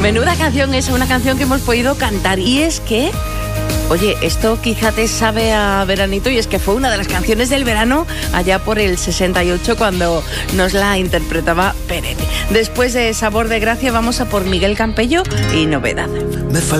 Menuda canción esa, una canción que hemos podido cantar. Y es que, oye, esto quizá te sabe a veranito, y es que fue una de las canciones del verano allá por el 68 cuando nos la interpretaba Peretti. Después de Sabor de Gracia vamos a por Miguel Campello y Novedad.